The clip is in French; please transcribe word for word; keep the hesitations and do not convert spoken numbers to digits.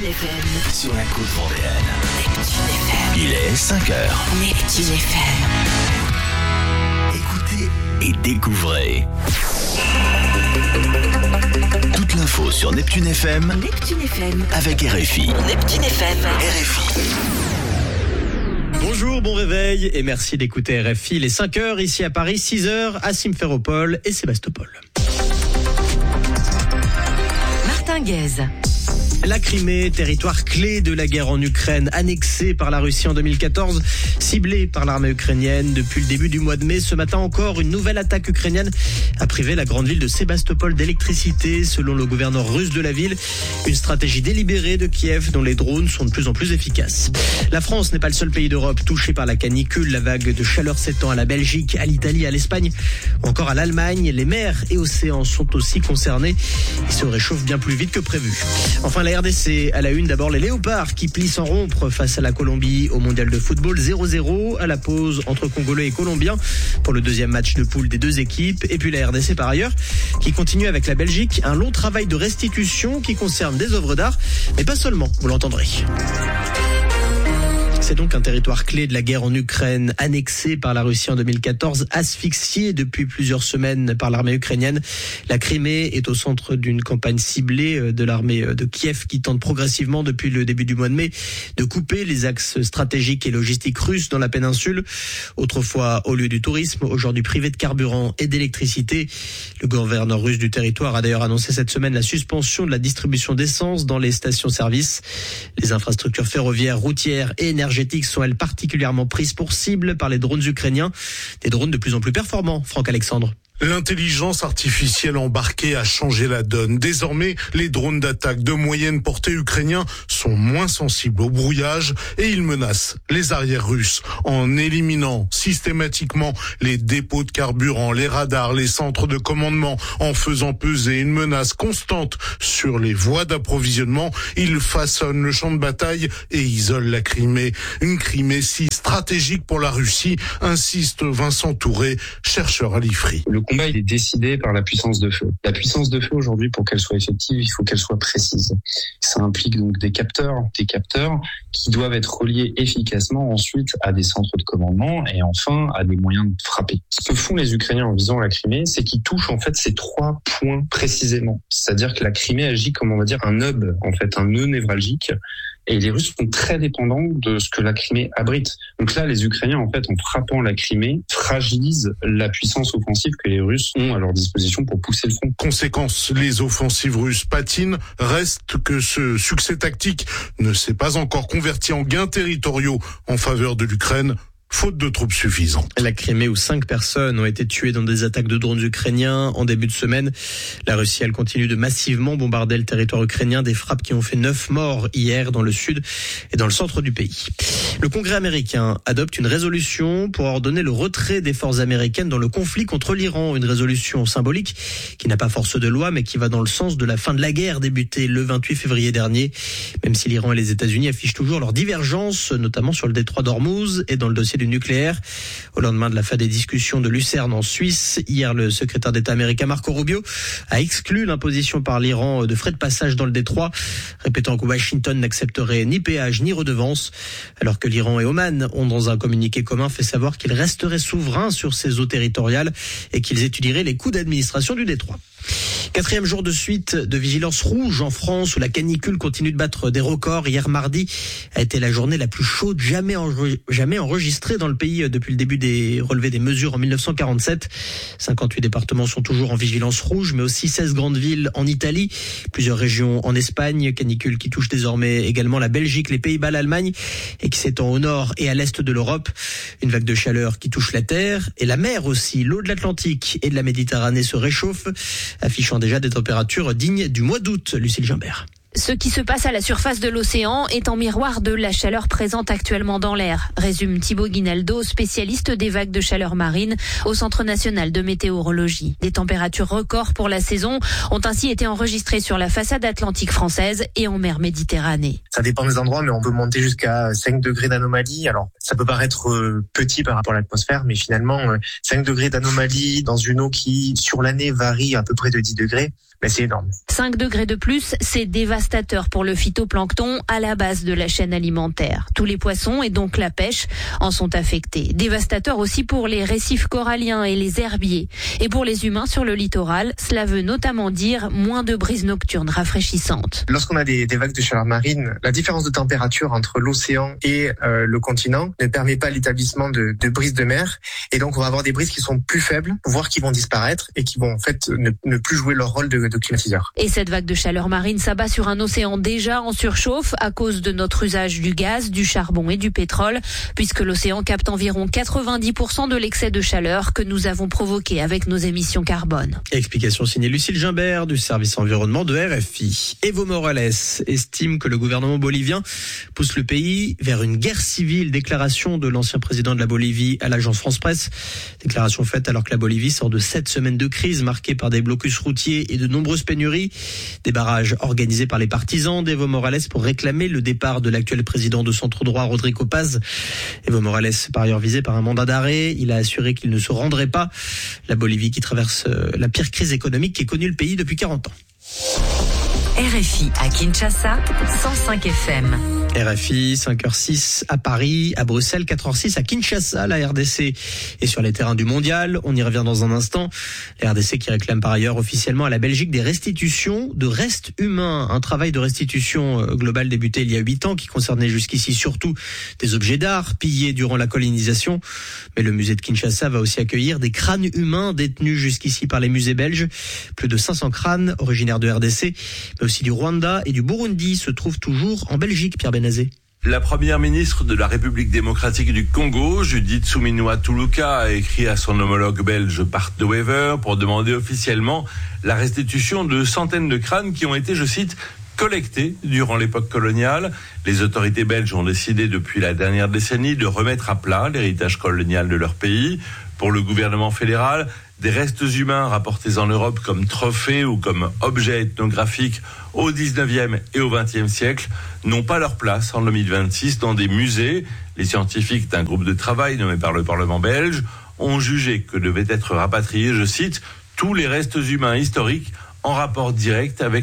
F M. Sur la côte vendéenne. Neptune F M. Il est cinq heures. Neptune F M. Écoutez et découvrez. Toute l'info sur Neptune F M. Neptune F M. Avec R F I. Neptune F M. R F I. Bonjour, bon réveil et merci d'écouter R F I. Il est cinq heures ici à Paris, six heures à Simferopol et Sébastopol. Martin Guez. La Crimée, territoire clé de la guerre en Ukraine, annexé par la Russie en deux mille quatorze, ciblé par l'armée ukrainienne depuis le début du mois de mai. Ce matin encore, une nouvelle attaque ukrainienne a privé la grande ville de Sébastopol d'électricité, selon le gouverneur russe de la ville. Une stratégie délibérée de Kiev dont les drones sont de plus en plus efficaces. La France n'est pas le seul pays d'Europe touché par la canicule. La vague de chaleur s'étend à la Belgique, à l'Italie, à l'Espagne ou encore à l'Allemagne. Les mers et océans sont aussi concernés. Ils se réchauffent bien plus vite que prévu. Enfin, la R D C à la une, d'abord les Léopards qui plient sans rompre face à la Colombie au mondial de football. Zéro zéro à la pause entre Congolais et Colombiens pour le deuxième match de poule des deux équipes. Et puis la R D C par ailleurs qui continue avec la Belgique un long travail de restitution qui concerne des œuvres d'art, mais pas seulement, vous l'entendrez. C'est donc un territoire clé de la guerre en Ukraine, annexé par la Russie en deux mille quatorze, asphyxié depuis plusieurs semaines par l'armée ukrainienne. La Crimée est au centre d'une campagne ciblée de l'armée de Kiev qui tente progressivement depuis le début du mois de mai de couper les axes stratégiques et logistiques russes dans la péninsule. Autrefois au lieu du tourisme, aujourd'hui privé de carburant et d'électricité. Le gouverneur russe du territoire a d'ailleurs annoncé cette semaine la suspension de la distribution d'essence dans les stations-service. Les infrastructures ferroviaires, routières et énergétiques sont elles particulièrement prises pour cible par les drones ukrainiens, des drones de plus en plus performants. Franck Alexandre. L'intelligence artificielle embarquée a changé la donne. Désormais, les drones d'attaque de moyenne portée ukrainiens sont moins sensibles au brouillage et ils menacent les arrières russes en éliminant systématiquement les dépôts de carburant, les radars, les centres de commandement, en faisant peser une menace constante sur les voies d'approvisionnement. Ils façonnent le champ de bataille et isolent la Crimée. Une Crimée si stratégique pour la Russie, insiste Vincent Touré, chercheur à l'I F R I. Le combat, il est décidé par la puissance de feu. La puissance de feu, aujourd'hui, pour qu'elle soit effective, il faut qu'elle soit précise. Ça implique donc des capteurs, des capteurs qui doivent être reliés efficacement ensuite à des centres de commandement et enfin à des moyens de frapper. Ce que font les Ukrainiens en visant la Crimée, c'est qu'ils touchent en fait ces trois points précisément. C'est-à-dire que la Crimée agit comme, on va dire, un hub, en fait, un nœud névralgique. Et les Russes sont très dépendants de ce que la Crimée abrite. Donc là, les Ukrainiens, en fait, en frappant la Crimée, fragilisent la puissance offensive que les Russes ont à leur disposition pour pousser le front. Conséquence, les offensives russes patinent. Reste que ce succès tactique ne s'est pas encore converti en gains territoriaux en faveur de l'Ukraine, faute de troupes suffisantes. La Crimée où cinq personnes ont été tuées dans des attaques de drones ukrainiens en début de semaine. La Russie, elle continue de massivement bombarder le territoire ukrainien. Des frappes qui ont fait neuf morts hier dans le sud et dans le centre du pays. Le Congrès américain adopte une résolution pour ordonner le retrait des forces américaines dans le conflit contre l'Iran. Une résolution symbolique qui n'a pas force de loi mais qui va dans le sens de la fin de la guerre débutée le vingt-huit février dernier. Même si l'Iran et les États-Unis affichent toujours leurs divergences, notamment sur le détroit d'Ormuz et dans le dossier du nucléaire. Au lendemain de la fin des discussions de Lucerne en Suisse, hier le secrétaire d'État américain Marco Rubio a exclu l'imposition par l'Iran de frais de passage dans le détroit, répétant que Washington n'accepterait ni péage ni redevance, alors que l'Iran et Oman ont dans un communiqué commun fait savoir qu'ils resteraient souverains sur ces eaux territoriales et qu'ils étudieraient les coûts d'administration du détroit. Quatrième jour de suite de vigilance rouge en France où la canicule continue de battre des records. Hier mardi a été la journée la plus chaude jamais, enre- jamais enregistrée dans le pays depuis le début des relevés des mesures en dix-neuf cent quarante-sept. cinquante-huit départements sont toujours en vigilance rouge, mais aussi seize grandes villes en Italie, plusieurs régions en Espagne. Canicule qui touche désormais également la Belgique, les Pays-Bas, l'Allemagne et qui s'étend au nord et à l'est de l'Europe. Une vague de chaleur qui touche la terre et la mer aussi. L'eau de l'Atlantique et de la Méditerranée se réchauffe, affichant déjà des températures dignes du mois d'août. Lucille Gimbert. Ce qui se passe à la surface de l'océan est en miroir de la chaleur présente actuellement dans l'air, résume Thibaut Guinaldo, spécialiste des vagues de chaleur marine au Centre national de météorologie. Des températures records pour la saison ont ainsi été enregistrées sur la façade atlantique française et en mer Méditerranée. Ça dépend des endroits, mais on peut monter jusqu'à cinq degrés d'anomalie. Alors, ça peut paraître euh, petit par rapport à l'atmosphère, mais finalement, euh, cinq degrés d'anomalie dans une eau qui, sur l'année, varie à peu près de dix degrés. mais c'est énorme. cinq degrés de plus, c'est dévastateur pour le phytoplancton à la base de la chaîne alimentaire. Tous les poissons et donc la pêche en sont affectés. Dévastateur aussi pour les récifs coralliens et les herbiers. Et pour les humains sur le littoral, cela veut notamment dire moins de brises nocturnes rafraîchissantes. Lorsqu'on a des, des vagues de chaleur marine, la différence de température entre l'océan et euh, le continent ne permet pas l'établissement de, de brises de mer. Et donc on va avoir des brises qui sont plus faibles, voire qui vont disparaître et qui vont en fait ne, ne plus jouer leur rôle de, de climatiseur. Et cette vague de chaleur marine s'abat sur un océan déjà en surchauffe à cause de notre usage du gaz, du charbon et du pétrole, puisque l'océan capte environ quatre-vingt-dix pour cent de l'excès de chaleur que nous avons provoqué avec nos émissions carbone. Explication signée Lucille Gimbert du service environnement de R F I. Evo Morales estime que le gouvernement bolivien pousse le pays vers une guerre civile. Déclaration de l'ancien président de la Bolivie à l'agence France Presse. Déclaration faite alors que la Bolivie sort de sept semaines de crise marquées par des blocus routiers et de nombreuses pénuries. Des barrages organisés par les partisans d'Evo Morales pour réclamer le départ de l'actuel président de centre droit Rodrigo Paz. Evo Morales, par ailleurs visé par un mandat d'arrêt, il a assuré qu'il ne se rendrait pas. La Bolivie qui traverse la pire crise économique qu'ait connue le pays depuis quarante ans. R F I à Kinshasa, cent cinq F M. R F I, cinq heures six à Paris, à Bruxelles, quatre heures six à Kinshasa. La R D C est sur les terrains du mondial. On y revient dans un instant. La R D C qui réclame par ailleurs officiellement à la Belgique des restitutions de restes humains. Un travail de restitution globale débuté il y a huit ans qui concernait jusqu'ici surtout des objets d'art pillés durant la colonisation. Mais le musée de Kinshasa va aussi accueillir des crânes humains détenus jusqu'ici par les musées belges. Plus de cinq cents crânes originaires de R D C, mais aussi du Rwanda et du Burundi se trouvent toujours en Belgique. Pierre Benazé. La première ministre de la République démocratique du Congo, Judith Suminwa Tuluka, a écrit à son homologue belge Bart de Wever pour demander officiellement la restitution de centaines de crânes qui ont été, je cite, collectés durant l'époque coloniale. Les autorités belges ont décidé depuis la dernière décennie de remettre à plat l'héritage colonial de leur pays. Pour le gouvernement fédéral, des restes humains rapportés en Europe comme trophées ou comme objets ethnographiques au dix-neuvième et au vingtième siècle n'ont pas leur place en deux mille vingt-six dans des musées. Les scientifiques d'un groupe de travail nommé par le Parlement belge ont jugé que devaient être rapatriés, je cite, tous les restes humains historiques en rapport direct avec